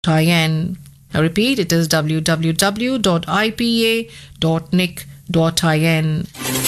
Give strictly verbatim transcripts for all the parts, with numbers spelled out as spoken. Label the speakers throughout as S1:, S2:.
S1: in. I repeat, it is w w w dot i p a dot nic dot in.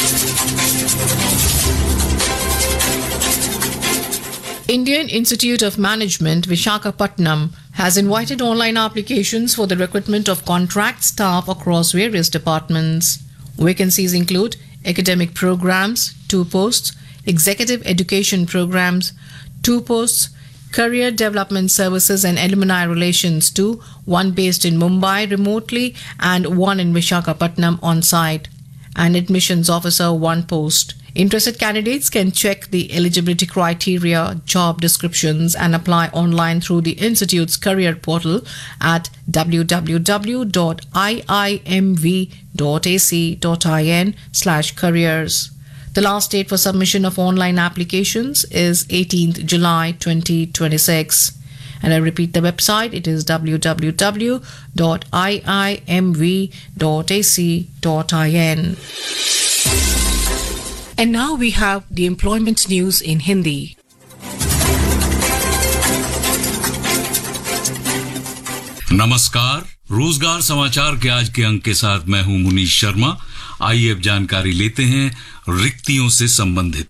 S1: Indian Institute of Management, Visakhapatnam, has invited online applications for the recruitment of contract staff across various departments. Vacancies include academic programs, two posts, executive education programs, two posts, career development services and alumni relations, two, one based in Mumbai remotely and one in Visakhapatnam on site, and admissions officer, one post. Interested candidates can check the eligibility criteria, job descriptions, and apply online through the Institute's career portal at w w w dot i i m v dot a c dot in slash careers. The last date for submission of online applications is eighteenth July twenty twenty-six. And I repeat the website, it is w w w dot i i m v dot a c dot in. And now we have the employment news in Hindi.
S2: नमस्कार, रोजगार समाचार के आज के अंक के साथ मैं हूं मुनीश शर्मा। आइए अब जानकारी लेते हैं रिक्तियों से संबंधित।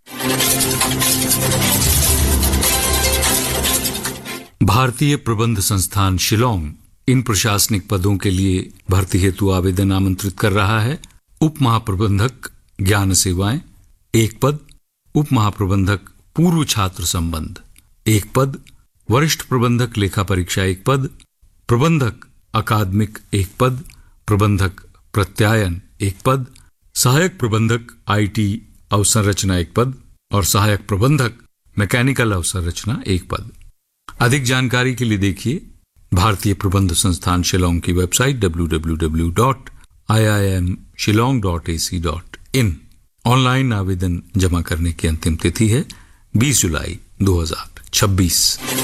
S2: भारतीय प्रबंध संस्थान शिलोंग इन प्रशासनिक पदों के लिए भर्ती हेतु आवेदन आमंत्रित कर रहा है। उप महाप्रबंधक ज्ञान सेवाएं एक पद, उप महाप्रबंधक पूर्व छात्र संबंध एक पद, वरिष्ठ प्रबंधक लेखा परीक्षा एक पद, प्रबंधक अकादमिक एक पद, प्रबंधक प्रत्यायन एक पद, सहायक प्रबंधक आईटी अवसंरचना एक पद और सहायक प्रबंधक मैकेनिकल अवसंरचना एक पद। अधिक जानकारी के लिए देखिए भारतीय प्रबंध संस्थान शिलोंग की website W W W dot I I am Shillong dot A C dot in. Online आवेदन जमा करने की अंतिम तिथि है बीस जुलाई दो हज़ार छब्बीस।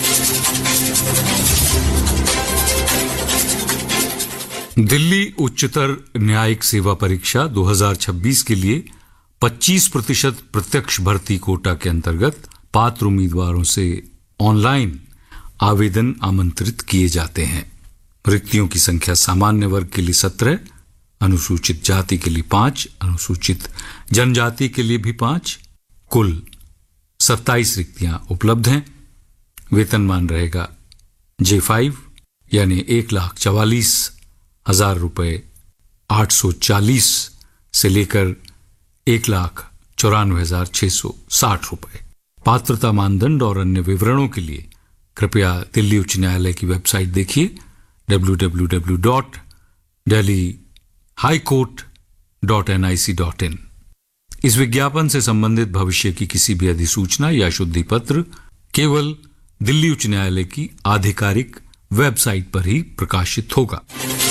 S2: दिल्ली उच्चतर न्यायिक सेवा परीक्षा दो हज़ार छब्बीस के लिए पच्चीस प्रतिशत प्रत्यक्ष भर्ती कोटा के अंतर्गत पात्र उम्मीदवारों से ऑनलाइन आवेदन आमंत्रित किए जाते हैं। रिक्तियों की संख्या सामान्य वर्ग के लिए सत्रह, अनुसूचित जाति के लिए पांच, अनुसूचित जनजाति के लिए भी पांच, कुल सत्ताईस रिक्तियां उपलब्ध हैं। वेतनमान रहेगा जे फाइव यानी एक लाख चवालीस हजार रुपये आठ सौ चालीस से लेकर एक लाख चौरानवे हजार छह सौ साठ रुपये। पात्रता मानदंड और अन्य विवरणों के लिए कृपया दिल्ली उच्च न्यायालय की वेबसाइट देखिए W W W dot Delhi high court dot N I C dot in. इस विज्ञापन से संबंधित भविष्य की किसी भी अधिसूचना या शुद्धि पत्र केवल दिल्ली उच्च न्यायालय की आधिकारिक वेबसाइट पर ही प्रकाशित होगा।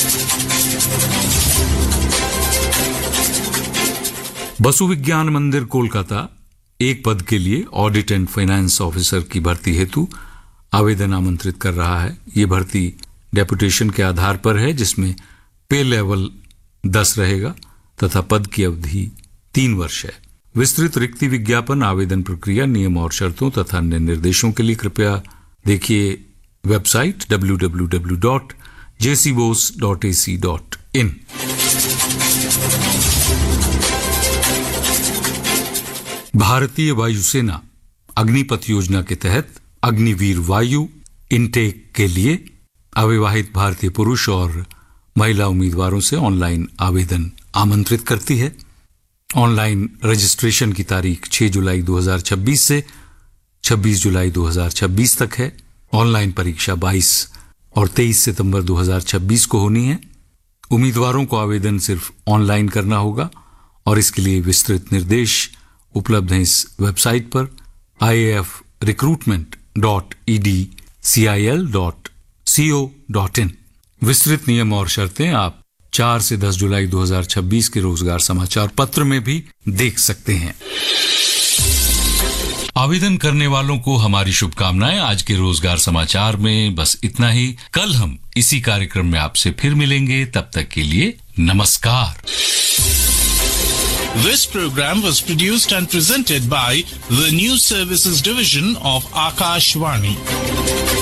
S2: बसु विज्ञान मंदिर कोलकाता एक पद के लिए ऑडिट एंड फाइनेंस ऑफिसर की भर्ती हेतु आवेदन आमंत्रित कर रहा है। ये भर्ती डेपुटेशन के आधार पर है, जिसमें पे लेवल दस रहेगा तथा पद की अवधि तीन वर्ष है। विस्तृत रिक्ति विज्ञापन, आवेदन प्रक्रिया, नियम और शर्तों तथा अन्य निर्देशों के लिए कृपया देखिए website W W W dot J C Bose dot A C dot in. भारतीय वायुसेना अग्निपथ योजना के तहत अग्निवीर वायु इनटेक के लिए अविवाहित भारतीय पुरुष और महिला उम्मीदवारों से ऑनलाइन आवेदन आमंत्रित करती है। ऑनलाइन रजिस्ट्रेशन की तारीख छह जुलाई दो हज़ार छब्बीस से छब्बीस जुलाई दो हज़ार छब्बीस तक है। ऑनलाइन परीक्षा बाईस और तेईस सितंबर दो हज़ार छब्बीस को होनी है। उम्मीदवारों को आवेदन सिर्फ ऑनलाइन करना होगा और इसके लिए विस्तृत निर्देश उपलब्ध हैं इस वेबसाइट पर आई A F recruitment dot E D C I L dot C O dot in. विस्तृत नियम और शर्तें आप चार से दस जुलाई दो हज़ार छब्बीस के रोजगार समाचार पत्र में भी देख सकते हैं। आवेदन करने वालों को हमारी शुभकामनाएं। आज के रोजगार समाचार में बस इतना ही। कल हम इसी कार्यक्रम में आपसे फिर मिलेंगे, तब तक के लिए नमस्कार।
S3: This program was produced and presented by the News Services Division of Akashvani.